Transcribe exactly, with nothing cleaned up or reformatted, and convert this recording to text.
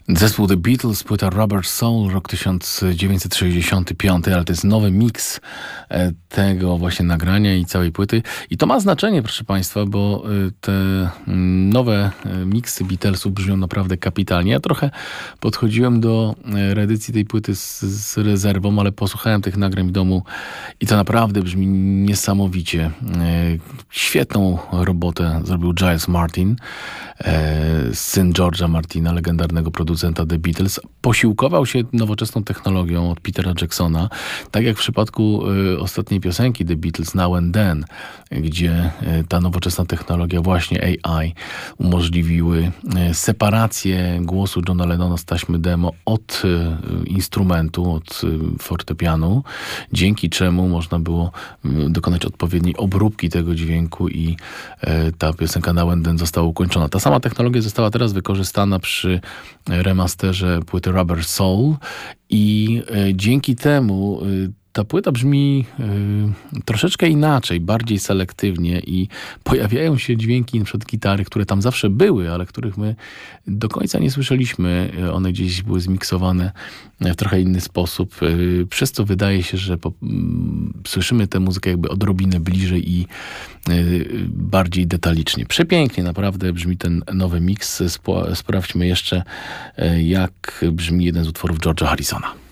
Zespół The Beatles, płyta Rubber Soul, rok tysiąc dziewięćset sześćdziesiąty piąty, ale to jest nowy miks tego właśnie nagrania i całej płyty. I to ma znaczenie, proszę Państwa, bo te nowe miksy Beatlesów brzmią naprawdę kapitalnie. Ja trochę podchodziłem do reedycji tej płyty z, z rezerwą, ale posłuchałem tych nagrań w domu i to naprawdę brzmi niesamowicie. Świetną robotę zrobił Giles Martin, syn George'a Martina, legendarnego producenta The Beatles. Posiłkował się nowoczesną technologią od Petera Jacksona, tak jak w przypadku y, ostatniej piosenki The Beatles Now and Then, gdzie y, ta nowoczesna technologia, właśnie A I, umożliwiły y, separację głosu Johna Lennona z taśmy demo od y, instrumentu, od y, fortepianu, dzięki czemu można było y, dokonać odpowiedniej obróbki tego dźwięku i y, ta piosenka Now and Then została ukończona. Ta sama technologia została teraz wykorzystana przy remasterze płyty Rubber Soul i y, dzięki temu y, ta płyta brzmi y, troszeczkę inaczej, bardziej selektywnie i pojawiają się dźwięki, np. gitary, które tam zawsze były, ale których my do końca nie słyszeliśmy. One gdzieś były zmiksowane w trochę inny sposób, y, przez co wydaje się, że po, y, słyszymy tę muzykę jakby odrobinę bliżej i y, bardziej detalicznie. Przepięknie naprawdę brzmi ten nowy miks. Spo, sprawdźmy jeszcze, y, jak brzmi jeden z utworów George'a Harrisona.